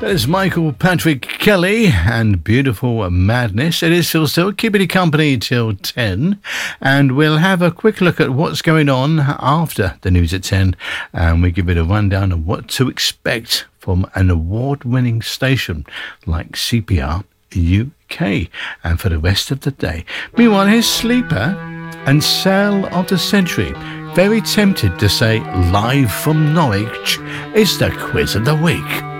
That is Michael Patrick Kelly and Beautiful Madness. It is Phil Still, keeping you company till 10. And we'll have a quick look at what's going on after the news at 10. And we give it a rundown of what to expect from an award-winning station like CPR UK. And for the rest of the day. Meanwhile, here's Sleeper and Sale of the Century. Very tempted to say live from Norwich is the quiz of the week.